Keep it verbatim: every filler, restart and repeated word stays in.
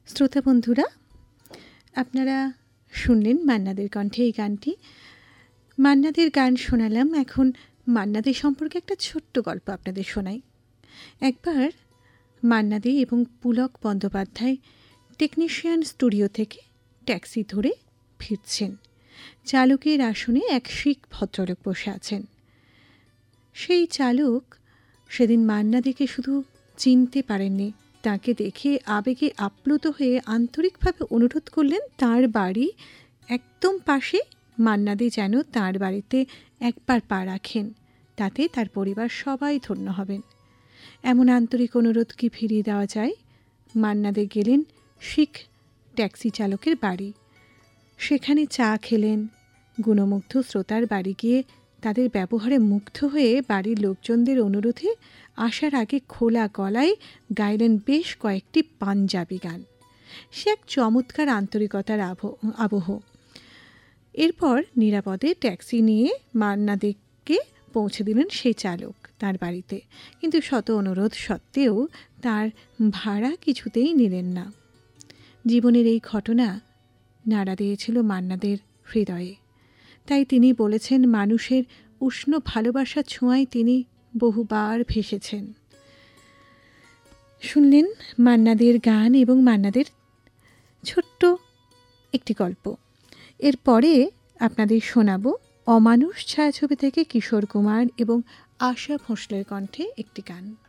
শ্রোতা বন্ধুরা, আপনারা শুনলেন মান্নাদের কণ্ঠে এই গানটি। মান্নাদের গান শোনালাম, এখন মান্নাদের সম্পর্কে একটা ছোট্ট গল্প আপনাদের শোনাই। একবার মান্নাদে এবং পুলক বন্দ্যোপাধ্যায় টেকনিশিয়ান স্টুডিও থেকে ট্যাক্সি ধরে ফিরছেন। চালকের আসনে এক শিখ ভদ্রলোক বসে আছেন। সেই চালক সেদিন মান্নাদিকে শুধু চিনতে পারেননি, তাকে দেখে আবেগে আপ্লুত হয়ে আন্তরিকভাবে অনুরোধ করলেন তার বাড়ি একদম পাশে, মান্নাদি যেন তার বাড়িতে একবার পা রাখেন, তাতে তার পরিবার সবাই ধন্য হবেন। এমন আন্তরিক অনুরোধ কি ফিরিয়ে দেওয়া যায়? মান্নাদে গেলেন শিখ ট্যাক্সি চালকের বাড়ি। সেখানে চা খেলেন। গুণমুগ্ধ শ্রোতার বাড়ি গিয়ে তাদের ব্যবহারে মুগ্ধ হয়ে বাড়ির লোকজনদের অনুরোধে আসার আগে খোলা গলায় গাইলেন বেশ কয়েকটি পাঞ্জাবি গান। সে এক চমৎকার আন্তরিকতার আবহ। এরপর নিরাপদে ট্যাক্সি নিয়ে মান্নাদেকে পৌঁছে দিলেন সেই চালক তার বাড়িতে। কিন্তু শত অনুরোধ সত্ত্বেও তার ভাড়া কিছুতেই নিলেন না। জীবনের এই ঘটনা নাড়া দিয়েছিল মান্নাদের হৃদয়ে। তাই তিনি বলেছেন, মানুষের উষ্ণ ভালোবাসার ছোঁয়ায় তিনি বহুবার ভেসেছেন। শুনলেন মান্নাদের গান এবং মান্নাদের ছোট্ট একটি গল্প। এরপরে আপনাদের শোনাব অমানুষ ছায়াছবি থেকে কিশোর কুমার এবং আশা ভোঁসলের কণ্ঠে একটি গান।